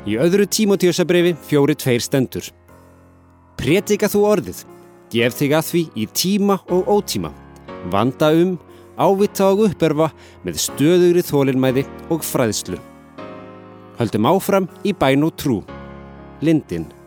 Í öðru Tímóteusarbréfi 4:2 stendur: Predika þú orðið, gef þig að því í tíma og ótíma, vanda ávita og uppörfa með stöðugri þolinmæði og fræðslu. Höldum áfram í bæn og trú. Lindin.